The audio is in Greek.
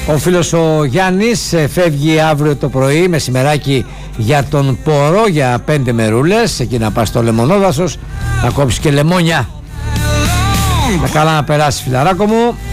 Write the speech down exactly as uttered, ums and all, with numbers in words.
Ο φίλος ο Γιάννης φεύγει αύριο το πρωί μεσημεράκι για τον Πόρο για πέντε μερούλες, εκεί να πας στο λεμονόδασος να κόψεις και λεμόνια. Να καλά να περάσει, φιλαράκο μου.